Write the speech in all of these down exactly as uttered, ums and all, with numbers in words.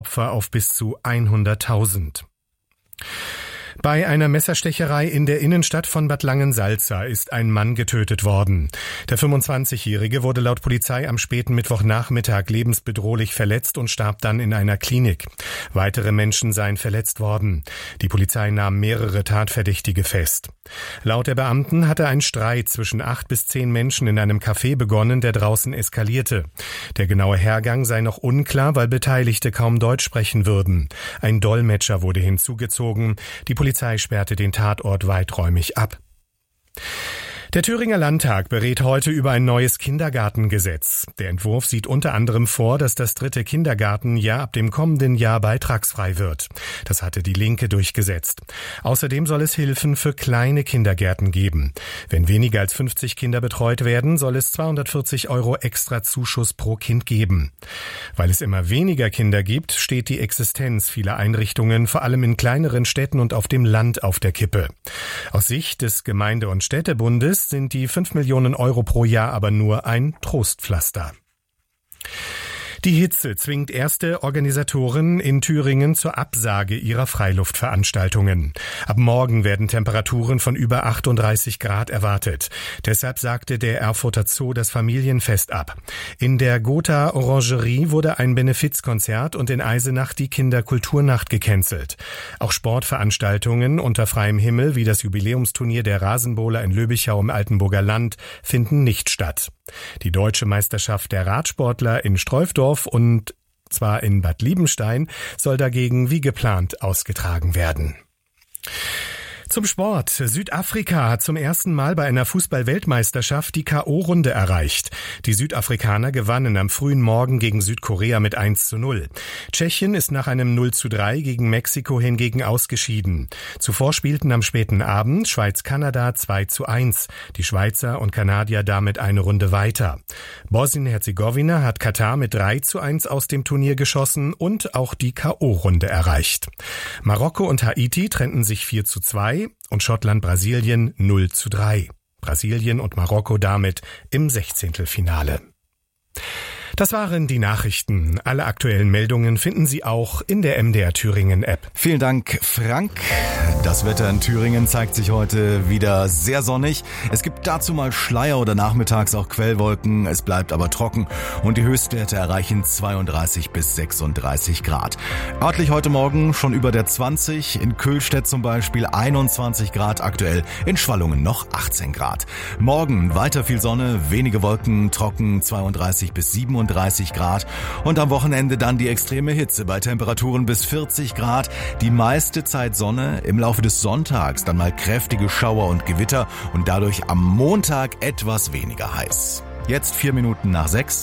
Opfer auf bis zu hunderttausend. Bei einer Messerstecherei in der Innenstadt von Bad Langensalza ist ein Mann getötet worden. Der fünfundzwanzigjährige wurde laut Polizei am späten Mittwochnachmittag lebensbedrohlich verletzt und starb dann in einer Klinik. Weitere Menschen seien verletzt worden. Die Polizei nahm mehrere Tatverdächtige fest. Laut der Beamten hatte ein Streit zwischen acht bis zehn Menschen in einem Café begonnen, der draußen eskalierte. Der genaue Hergang sei noch unklar, weil Beteiligte kaum Deutsch sprechen würden. Ein Dolmetscher wurde hinzugezogen. Die Polizei sperrte den Tatort weiträumig ab. Der Thüringer Landtag berät heute über ein neues Kindergartengesetz. Der Entwurf sieht unter anderem vor, dass das dritte Kindergartenjahr ab dem kommenden Jahr beitragsfrei wird. Das hatte die Linke durchgesetzt. Außerdem soll es Hilfen für kleine Kindergärten geben. Wenn weniger als fünfzig Kinder betreut werden, soll es zweihundertvierzig Euro extra Zuschuss pro Kind geben. Weil es immer weniger Kinder gibt, steht die Existenz vieler Einrichtungen, vor allem in kleineren Städten und auf dem Land, auf der Kippe. Aus Sicht des Gemeinde- und Städtebundes sind die fünf Millionen Euro pro Jahr aber nur ein Trostpflaster. Die Hitze zwingt erste Organisatoren in Thüringen zur Absage ihrer Freiluftveranstaltungen. Ab morgen werden Temperaturen von über achtunddreißig Grad erwartet. Deshalb sagte der Erfurter Zoo das Familienfest ab. In der Gotha Orangerie wurde ein Benefizkonzert und in Eisenach die Kinderkulturnacht gecancelt. Auch Sportveranstaltungen unter freiem Himmel wie das Jubiläumsturnier der Rasenbowler in Löbichau im Altenburger Land finden nicht statt. Die deutsche Meisterschaft der Radsportler in Streufdorf und zwar in Bad Liebenstein soll dagegen wie geplant ausgetragen werden. Zum Sport. Südafrika hat zum ersten Mal bei einer Fußball-Weltmeisterschaft die K O-Runde erreicht. Die Südafrikaner gewannen am frühen Morgen gegen Südkorea mit eins zu null. Tschechien ist nach einem null zu drei gegen Mexiko hingegen ausgeschieden. Zuvor spielten am späten Abend Schweiz-Kanada zwei zu eins. Die Schweizer und Kanadier damit eine Runde weiter. Bosnien-Herzegowina hat Katar mit drei zu eins aus dem Turnier geschossen und auch die K O-Runde erreicht. Marokko und Haiti trennten sich vier zu zwei. Und Schottland-Brasilien null zu drei. Brasilien und Marokko damit im Sechzehntelfinale. Das waren die Nachrichten. Alle aktuellen Meldungen finden Sie auch in der M D R Thüringen App. Vielen Dank, Frank. Das Wetter in Thüringen zeigt sich heute wieder sehr sonnig. Es gibt dazu mal Schleier oder nachmittags auch Quellwolken. Es bleibt aber trocken und die Höchstwerte erreichen zweiunddreißig bis sechsunddreißig Grad. Örtlich heute Morgen schon über der zwanzig, in Kühlstedt zum Beispiel einundzwanzig Grad, aktuell in Schwallungen noch achtzehn Grad. Morgen weiter viel Sonne, wenige Wolken, trocken zweiunddreißig bis siebenunddreißig Grad und am Wochenende dann die extreme Hitze bei Temperaturen bis vierzig Grad. Die meiste Zeit Sonne, im Laufe des Sonntags dann mal kräftige Schauer und Gewitter und dadurch am Montag etwas weniger heiß. Jetzt vier Minuten nach sechs.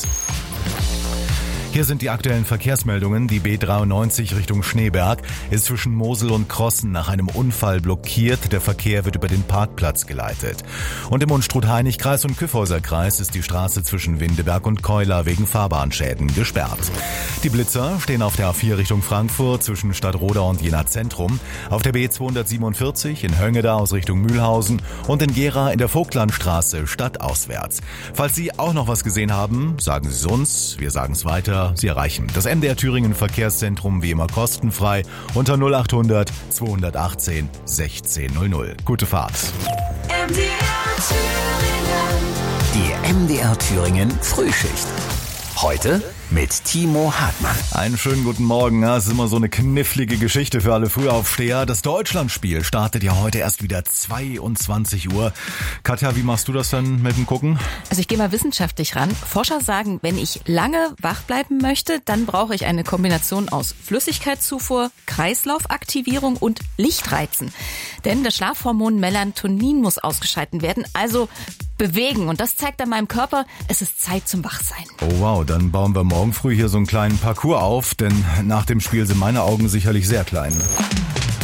Hier sind die aktuellen Verkehrsmeldungen. Die B dreiundneunzig Richtung Schneeberg ist zwischen Mosel und Krossen nach einem Unfall blockiert. Der Verkehr wird über den Parkplatz geleitet. Und im Unstrut-Hainich-Kreis und Kyffhäuser-Kreis ist die Straße zwischen Windeberg und Keuler wegen Fahrbahnschäden gesperrt. Die Blitzer stehen auf der A vier Richtung Frankfurt zwischen Stadtroda und Jena Zentrum, auf der B zweihundertsiebenundvierzig in Höngeda aus Richtung Mühlhausen und in Gera in der Vogtlandstraße stadtauswärts. Falls Sie auch noch was gesehen haben, sagen Sie es uns. Wir sagen es weiter. Sie erreichen das M D R Thüringen Verkehrszentrum wie immer kostenfrei unter null achthundert zweihundertachtzehn sechzehn null null. Gute Fahrt. M D R Thüringen. Die M D R Thüringen Frühschicht. Heute mit Timo Hartmann. Einen schönen guten Morgen. Ja, es ist immer so eine knifflige Geschichte für alle Frühaufsteher. Das Deutschlandspiel startet ja heute erst wieder zweiundzwanzig Uhr. Katja, wie machst du das dann mit dem Gucken? Also ich gehe mal wissenschaftlich ran. Forscher sagen, wenn ich lange wach bleiben möchte, dann brauche ich eine Kombination aus Flüssigkeitszufuhr, Kreislaufaktivierung und Lichtreizen. Denn das Schlafhormon Melatonin muss ausgeschaltet werden, also bewegen. Und das zeigt an meinem Körper, es ist Zeit zum Wachsein. Oh wow, dann bauen wir morgen früh hier so einen kleinen Parcours auf, denn nach dem Spiel sind meine Augen sicherlich sehr klein.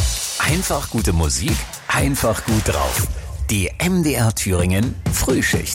Einfach gute Musik, einfach gut drauf. Die M D R Thüringen Frühschicht.